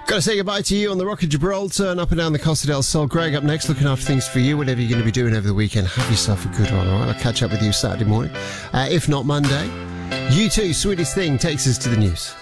Got to say goodbye to you on the Rock of Gibraltar and up and down the Costa del Sol. Greg up next, looking after things for you, whatever you're going to be doing over the weekend. Have yourself a good one, all right? I'll catch up with you Saturday morning, if not Monday. You too, Sweetest Thing takes us to the news.